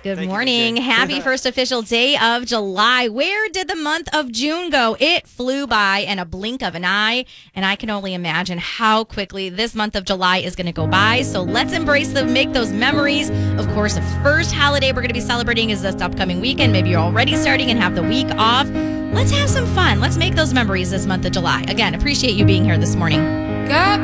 Good Thank you, morning. DJ. Happy first official day of July. Where did the month of June go? It flew by in a blink of an eye, and I can only imagine how quickly this month of July is going to go by. So let's embrace them, make those memories. Of course, the first holiday we're going to be celebrating is this upcoming weekend. Maybe you're already starting and have the week off. Let's have some fun. Let's make those memories this month of July. Again, appreciate you being here this morning. God